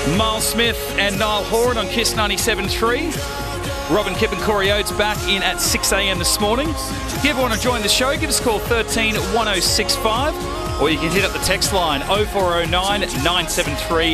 Miles Smith and Niall Horan on Kiss 97.3. Robin Kipp and Corey Oates back in at 6 a.m. this morning. If you ever want to join the show, give us a call 13 1065, or you can hit up the text line 0409 973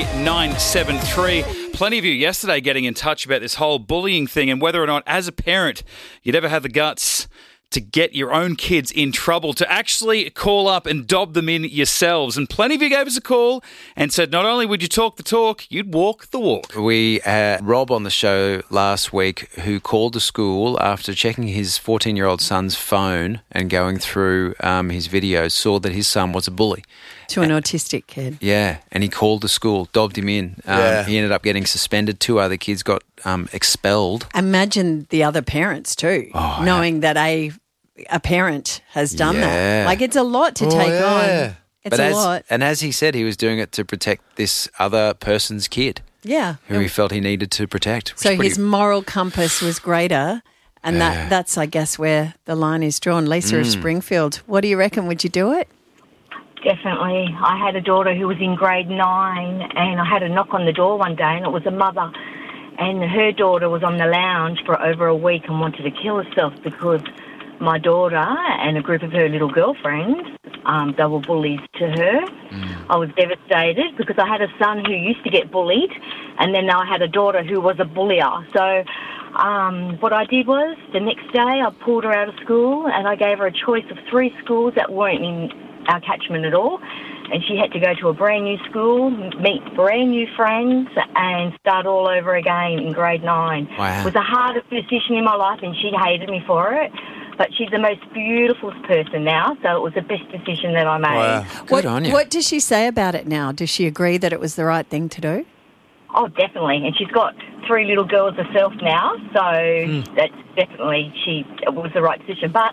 973. Plenty of you yesterday getting in touch about this whole bullying thing and whether or not, as a parent, you'd ever have the guts to get your own kids in trouble, to actually call up and dob them in yourselves. And plenty of you gave us a call and said not only would you talk the talk, you'd walk the walk. We had Rob on the show last week who called the school after checking his 14-year-old son's phone and going through his videos, saw that his son was a bully. To an autistic kid. Yeah, and he called the school, dobbed him in. He ended up getting suspended. 2 other kids got expelled. Imagine the other parents too, knowing that a parent has done that. Like, it's a lot to take on. It's a lot. And as he said, he was doing it to protect this other person's kid. Yeah. Who he felt he needed to protect. So his moral compass was greater, and that's, I guess, where the line is drawn. Lisa of Springfield, what do you reckon? Would you do it? Definitely. I had a daughter who was in grade 9, and I had a knock on the door one day, and it was a mother. And her daughter was on the lounge for over a week and wanted to kill herself because my daughter and a group of her little girlfriends, they were bullies to her. I was devastated because I had a son who used to get bullied, and then I had a daughter who was a bullier. So what I did was, the next day I pulled her out of school and I gave her a choice of 3 schools that weren't in our catchment at all, and she had to go to a brand new school, meet brand new friends, and start all over again in grade 9. Wow. It was the hardest decision in my life, and she hated me for it. But she's the most beautiful person now, so it was the best decision that I made. Wow. Good on you. What does she say about it now? Does she agree that it was the right thing to do? Oh, definitely. And she's got 3 little girls herself now, so that's definitely, it was the right decision. But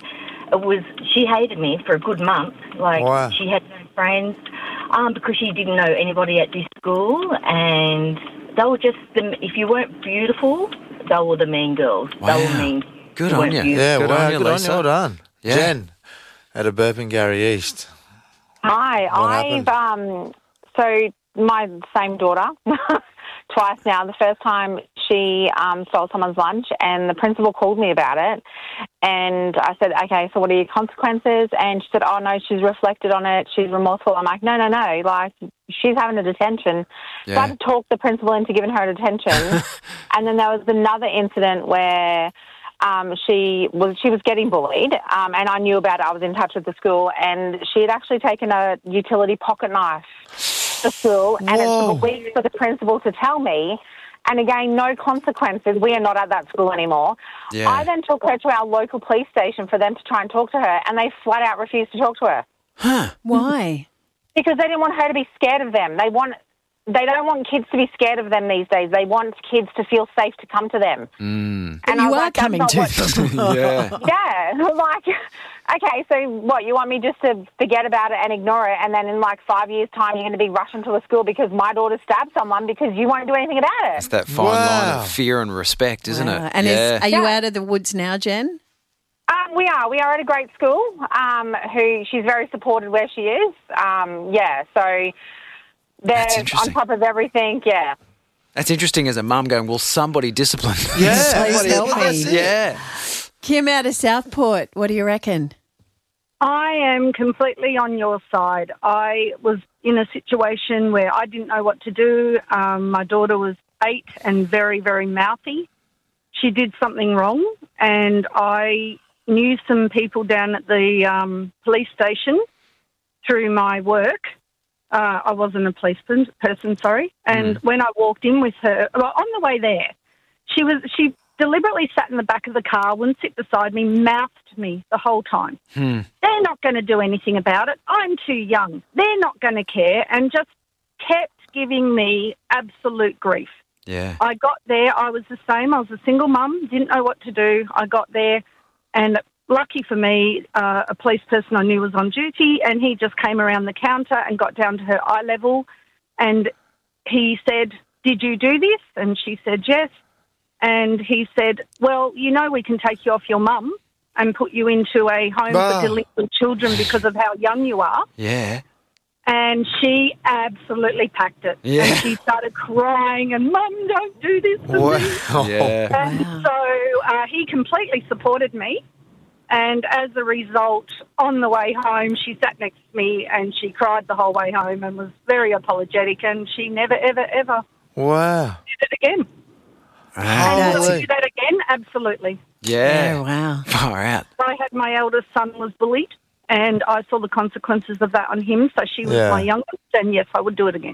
she hated me for a good month. She had no friends because she didn't know anybody at this school, and they were just, if you weren't beautiful, they were the mean girls. Wow. They were mean. Good on you. Yeah, good on you, Lisa. Well done. Yeah. Jen, at a Burpengary East. Hi, so my same daughter, twice now. The first time she stole someone's lunch, and the principal called me about it, and I said, okay, so what are your consequences? And she said, oh no, she's reflected on it, she's remorseful. I'm like, no, like, she's having a detention. So I had to talk the principal into giving her a detention. And then there was another incident where she was getting bullied, and I knew about it. I was in touch with the school, and she had actually taken a utility pocket knife to school, and it took a week for the principal to tell me. And again, no consequences. We are not at that school anymore. Yeah. I then took her to our local police station for them to try and talk to her, and they flat out refused to talk to her. Huh? Why? Because they didn't want her to be scared of them. They don't want kids to be scared of them these days. They want kids to feel safe to come to them. And you are coming to them. Yeah. Like, okay, so what, you want me just to forget about it and ignore it, and then in like 5 years' time you're going to be rushing to a school because my daughter stabbed someone because you won't do anything about it? It's that fine line of fear and respect, isn't it? And are you out of the woods now, Jen? We are at a great school. She's very supported where she is. So they're on top of everything. Yeah. That's interesting as a mum going, will somebody discipline? Yeah, somebody help me. Yeah. Kim out of Southport, what do you reckon? I am completely on your side. I was in a situation where I didn't know what to do. My daughter was 8 and very, very mouthy. She did something wrong, and I knew some people down at the police station through my work. I wasn't a police person, sorry. And when I walked in with her, on the way there, she deliberately sat in the back of the car, wouldn't sit beside me, mouthed me the whole time. They're not going to do anything about it. I'm too young. They're not going to care, and just kept giving me absolute grief. Yeah. I got there. I was the same. I was a single mum, didn't know what to do. I got there, and lucky for me, a police person I knew was on duty, and he just came around the counter and got down to her eye level, and he said, "Did you do this?" And she said, "Yes." And he said, "Well, we can take you off your mum and put you into a home for delinquent children because of how young you are." Yeah. And she absolutely packed it. Yeah. And she started crying and, Mum, don't do this to me. Yeah. And so he completely supported me. And as a result, on the way home, she sat next to me and she cried the whole way home and was very apologetic. And she never, ever, ever did it again. And will I do that again? Absolutely. Yeah. Oh, wow. Far out. I had my eldest son was bullied. And I saw the consequences of that on him. So she was my youngest, and yes, I would do it again.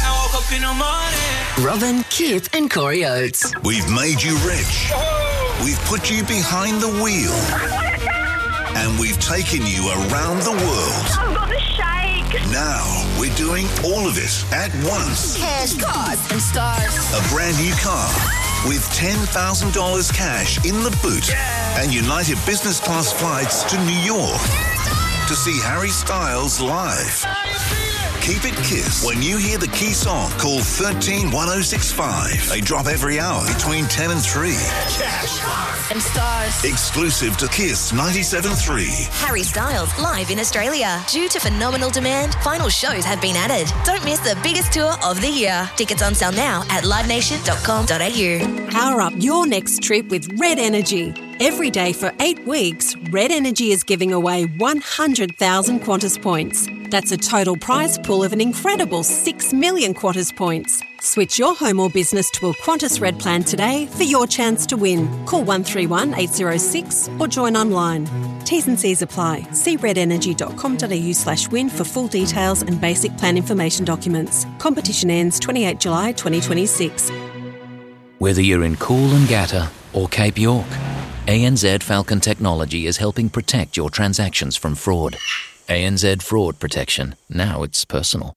Robin, Kip and Corey Oates. We've made you rich. We've put you behind the wheel. And we've taken you around the world. I've got the shake. Now we're doing all of it at once. Cash, cars and stars. A brand new car with $10,000 cash in the boot and United Business Class flights to New York to see Harry Styles live. Keep it KISS when you hear the key song. Call 131065. They drop every hour between 10 and 3. Cash and stars. Exclusive to KISS 97.3. Harry Styles live in Australia. Due to phenomenal demand, final shows have been added. Don't miss the biggest tour of the year. Tickets on sale now at livenation.com.au. Power up your next trip with Red Energy. Every day for 8 weeks, Red Energy is giving away 100,000 Qantas points. That's a total prize pool of an incredible 6 million Qantas points. Switch your home or business to a Qantas Red plan today for your chance to win. Call 131 806 or join online. T's and C's apply. See redenergy.com.au/win for full details and basic plan information documents. Competition ends 28 July 2026. Whether you're in Coolangatta or Cape York, ANZ Falcon Technology is helping protect your transactions from fraud. ANZ Fraud Protection. Now it's personal.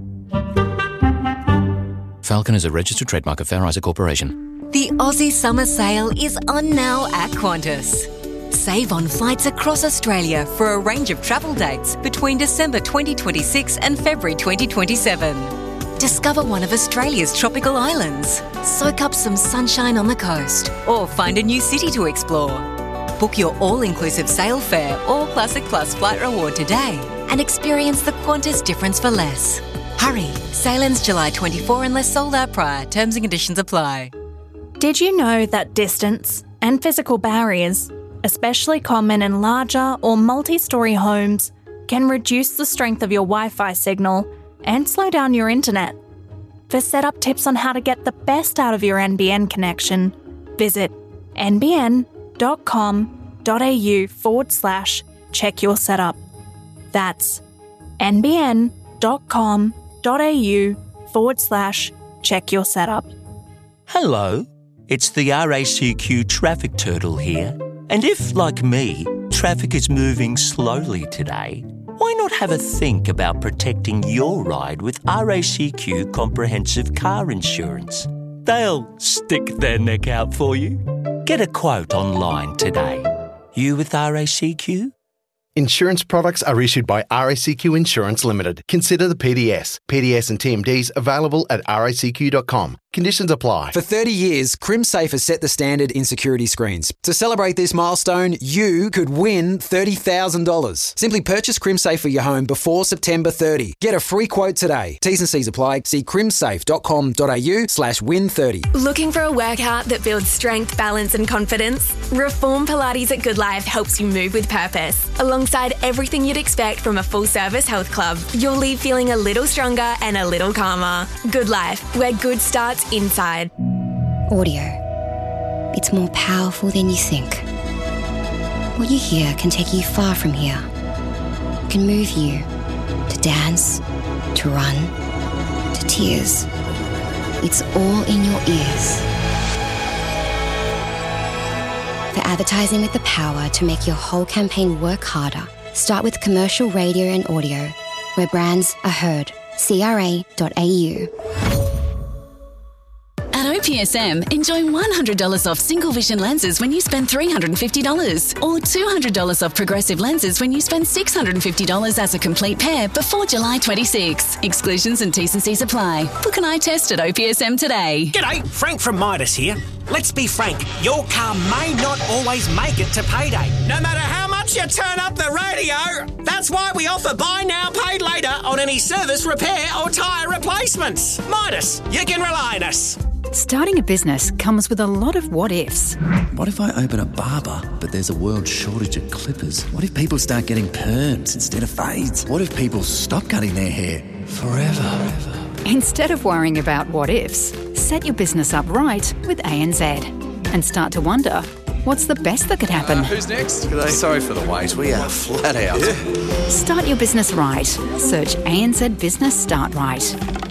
Falcon is a registered trademark of Fair Isaac Corporation. The Aussie Summer Sale is on now at Qantas. Save on flights across Australia for a range of travel dates between December 2026 and February 2027. Discover one of Australia's tropical islands, soak up some sunshine on the coast, or find a new city to explore. Book your all-inclusive sail fare or Classic Plus flight reward today and experience the Qantas difference for less. Hurry, sail ends July 24 unless sold out prior. Terms and conditions apply. Did you know that distance and physical barriers, especially common in larger or multi-storey homes, can reduce the strength of your Wi-Fi signal and slow down your internet? For setup tips on how to get the best out of your NBN connection, visit nbn.com.au/check your setup. That's nbn.com.au/check your setup. Hello, it's the RACQ Traffic Turtle here. And if, like me, traffic is moving slowly today, why not have a think about protecting your ride with RACQ Comprehensive Car Insurance? They'll stick their neck out for you. Get a quote online today. You with RACQ? Insurance products are issued by RACQ Insurance Limited. Consider the PDS. PDS and TMDs available at racq.com. Conditions apply. For 30 years, CrimSafe has set the standard in security screens. To celebrate this milestone, you could win $30,000. Simply purchase CrimSafe for your home before September 30. Get a free quote today. T's and C's apply. See crimsafe.com.au/win30. Looking for a workout that builds strength, balance and confidence? Reform Pilates at Good Life helps you move with purpose. Alongside everything you'd expect from a full-service health club, you'll leave feeling a little stronger and a little calmer. Good Life, where good starts inside. Audio. It's more powerful than you think. What you hear can take you far from here. It can move you to dance, to run, to tears. It's all in your ears. For advertising with the power to make your whole campaign work harder, start with commercial radio and audio, where brands are heard. CRA.au. At OPSM, enjoy $100 off single vision lenses when you spend $350 or $200 off progressive lenses when you spend $650 as a complete pair before July 26. Exclusions and T's and C's apply. Book an eye test at OPSM today. G'day, Frank from Midas here. Let's be frank, your car may not always make it to payday, no matter how much Once you turn up the radio, that's why we offer buy now, pay later on any service, repair or tyre replacements. Midas, you can rely on us. Starting a business comes with a lot of what-ifs. What if I open a barber, but there's a world shortage of clippers? What if people start getting perms instead of fades? What if people stop cutting their hair forever? Instead of worrying about what-ifs, set your business up right with ANZ and start to wonder, what's the best that could happen? Who's next? G'day. Sorry for the wait. We are flat out. Yeah. Start your business right. Search ANZ Business Start Right.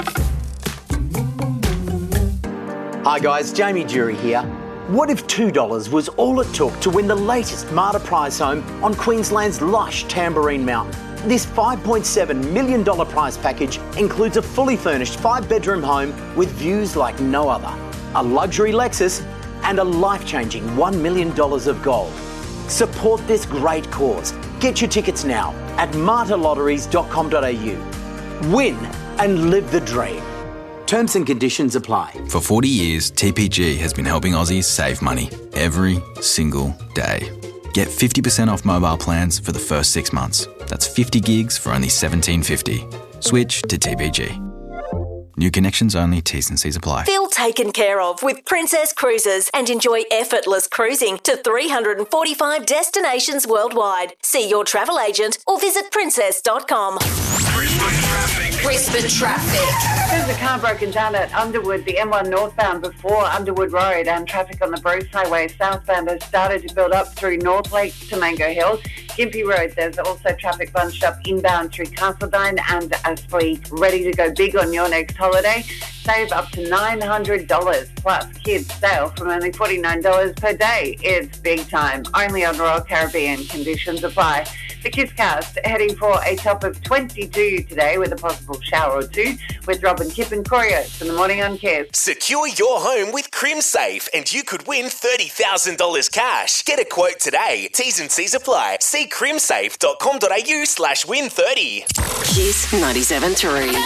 Hi guys, Jamie Jury here. What if $2 was all it took to win the latest Marta prize home on Queensland's lush Tamborine Mountain? This $5.7 million prize package includes a fully furnished 5-bedroom home with views like no other, a luxury Lexus and a life-changing $1 million of gold. Support this great cause. Get your tickets now at martalotteries.com.au. Win and live the dream. Terms and conditions apply. For 40 years, TPG has been helping Aussies save money every single day. Get 50% off mobile plans for the first 6 months. That's 50 gigs for only $17.50. Switch to TPG. New connections only, T's and C's apply. Feel taken care of with Princess Cruises and enjoy effortless cruising to 345 destinations worldwide. See your travel agent or visit princess.com. Brisbane traffic. There's a car broken down at Underwood, the M1 northbound before Underwood Road, and traffic on the Bruce Highway southbound has started to build up through North Lakes to Mango Hill. Gympie Road, there's also traffic bunched up inbound through Castledine and Aspley. Ready to go big on your next holiday? Save up to $900 plus kids sale from only $49 per day. It's big time. Only on Royal Caribbean. Conditions apply. The Kiss Cast heading for a top of 22 today with a possible shower or two with Rob and Kip and Corios in the morning on Kiss. Secure your home with CrimSafe and you could win $30,000 cash. Get a quote today. T's and C's apply. See crimsafe.com.au/win30. Kiss 97.3.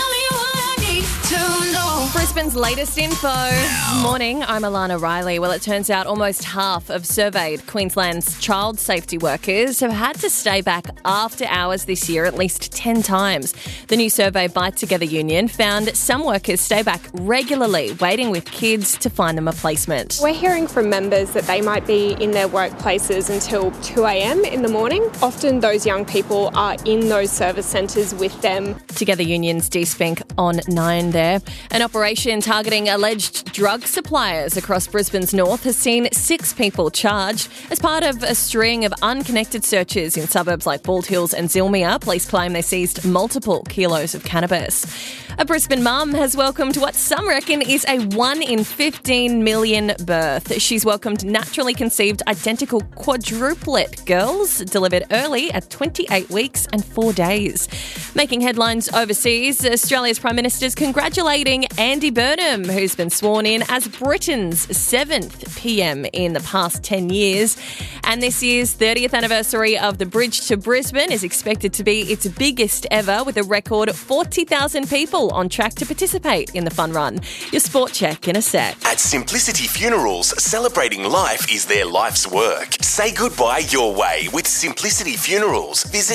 Brisbane's latest info. Morning, I'm Alana Riley. Well, it turns out almost half of surveyed Queensland's child safety workers have had to stay back after hours this year at least 10 times. The new survey by Together Union found some workers stay back regularly, waiting with kids to find them a placement. We're hearing from members that they might be in their workplaces until 2 a.m. in the morning. Often those young people are in those service centres with them. Together Union's D-Spink on 9 there. An operation targeting alleged drug suppliers across Brisbane's north has seen 6 people charged as part of a string of unconnected searches in suburbs like Bald Hills and Zilmia. Police claim they seized multiple kilos of cannabis. A Brisbane mum has welcomed what some reckon is a 1 in 15 million birth. She's welcomed naturally conceived identical quadruplet girls delivered early at 28 weeks and 4 days. Making headlines overseas, Australia's Prime Minister's congratulating Andy Burnham, who's been sworn in as Britain's 7th PM in the past 10 years. And this year's 30th anniversary of the Bridge to Brisbane is expected to be its biggest ever, with a record 40,000 people on track to participate in the fun run. Your sport check in a sec. At Simplicity Funerals, celebrating life is their life's work. Say goodbye your way with Simplicity Funerals. Visit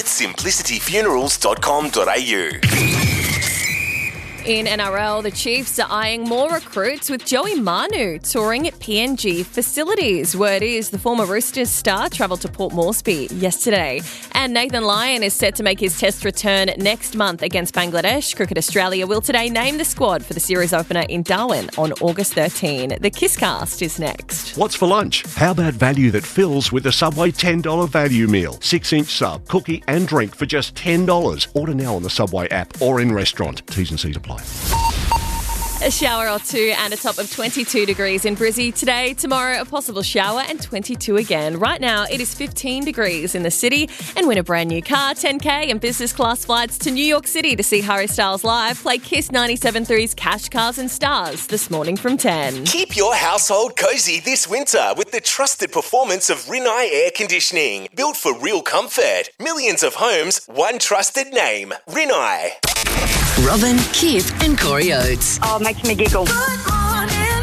simplicityfunerals.com.au. In NRL, the Chiefs are eyeing more recruits, with Joey Manu touring at PNG facilities. Word is the former Roosters star travelled to Port Moresby yesterday. And Nathan Lyon is set to make his test return next month against Bangladesh. Cricket Australia will today name the squad for the series opener in Darwin on August 13. The Kisscast is next. What's for lunch? How about value that fills with the Subway $10 value meal? 6-inch sub, cookie and drink for just $10. Order now on the Subway app or in restaurant. T's and C's apply. A shower or two and a top of 22 degrees in Brizzy today. Tomorrow, a possible shower and 22 again. Right now, it is 15 degrees in the city. And win a brand new car, 10K and business class flights to New York City to see Harry Styles live. Play Kiss 97.3's Cash, Cars and Stars this morning from 10. Keep your household cozy this winter with the trusted performance of Rinnai Air Conditioning. Built for real comfort. Millions of homes, one trusted name. Rinnai. Robin, Kip and Corey Oates. Oh, it makes me giggle. Good morning.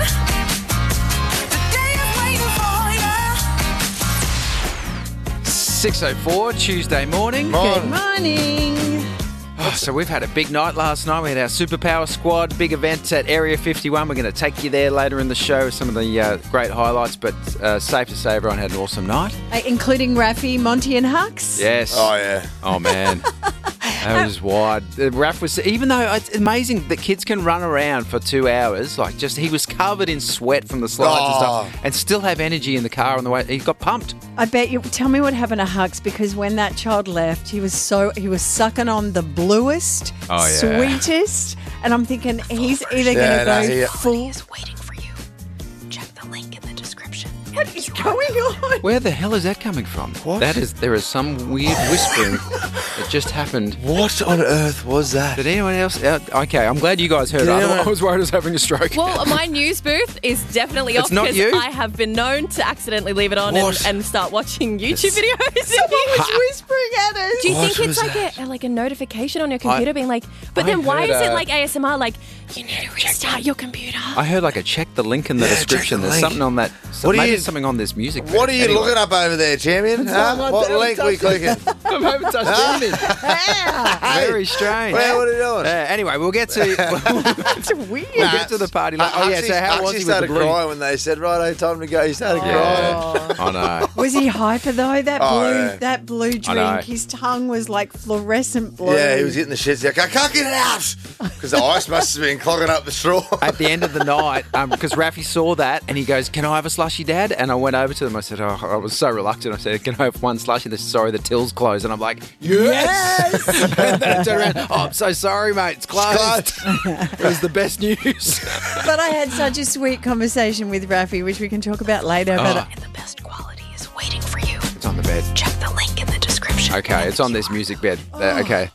6:04, Tuesday morning. Good morning. Oh, so we've had a big night last night. We had our Superpower Squad, big event at Area 51. We're going to take you there later in the show, some of the great highlights, but safe to say everyone had an awesome night. Including Raffy, Monty and Hux? Yes. Oh, yeah. Oh, man. That was wide. Raph was, even though it's amazing that kids can run around for 2 hours, like he was covered in sweat from the slides and stuff, and still have energy in the car on the way. He got pumped. I bet you. Tell me what happened to Hux, because when that child left, he was sucking on the bluest, sweetest, and I'm thinking he's either going to go full. Is waiting for you. Check the link in the description. What is going on? Where the hell is that coming from? What? There is some weird whispering that just happened. What on earth was that? Did anyone else? Okay, I'm glad you guys heard it. I was worried I was having a stroke. Well, my news booth is definitely off not because you? I have been known to accidentally leave it on and start watching YouTube videos. Someone was whispering at us. Do you think it's like a notification on your computer being like, but then why is it like ASMR, like, you need to restart your computer? I heard check the link in the description. There's something on that. Maybe something on this music. What are you looking up over there, champion? What link are we clicking? I haven't touched anything. Very strange. Well, what are you doing? Anyway, we'll get to That's weird. We'll get to the party. So how was he with the blue? Crying when they said, "Right, time to go." He started crying. I know. Was he hyper though? That blue drink, his tongue was like fluorescent blue. Yeah, he was getting the shits. He's like, I can't get it out because the ice must have been clogging up the straw. At the end of the night, because Raffy saw that and he goes, "Can I have a slushy, Dad?" And I went over to them. I said, I was so reluctant. I said, "Can I have one slushy?" They said, "Sorry, the till's closed." And I'm like, "Yes!" And then I turned around, "Oh, I'm so sorry, mate. It's closed." It was the best news. But I had such a sweet conversation with Raffy, which we can talk about later. But And the best quality is waiting for you. It's on the bed. Check the link in the description. Okay, it's on this music bed. Okay,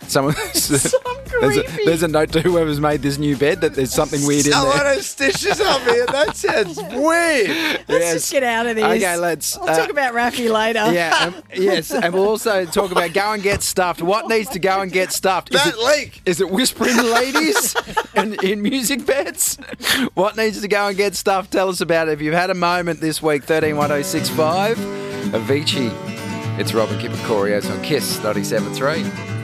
creepy. There's a note to whoever's made this new bed that there's something weird in there. Someone has stitches up here. That sounds weird. Let's just get out of this. Okay, let's. I'll talk about Raffy later. Yeah, yes, and we'll also talk about go and get stuffed. What needs to go and get stuffed? Leak. Is it whispering ladies in music beds? What needs to go and get stuffed? Tell us about it. If you've had a moment this week, 131065, Avicii. It's Robin, Kip and Corey. It's on KISS 97.3.